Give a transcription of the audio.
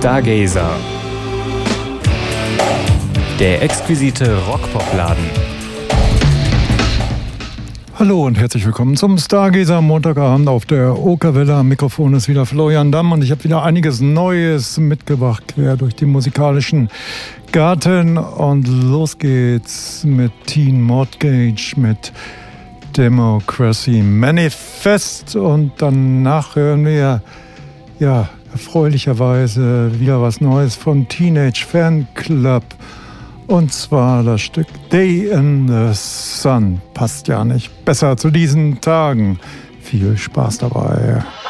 Stargazer. Der exquisite Rockpopladen. Hallo und herzlich willkommen zum Stargazer am Montagabend auf der Okerwelle. Am Mikrofon ist wieder Florian Damm und ich habe wieder einiges Neues mitgebracht, quer durch den musikalischen Garten. Und los geht's mit Teen Mortgage, mit Democracy Manifest. Und danach hören wir, ja, erfreulicherweise wieder was Neues von Teenage Fanclub. Und zwar das Stück Day in the Sun. Passt ja nicht besser zu diesen Tagen. Viel Spaß dabei.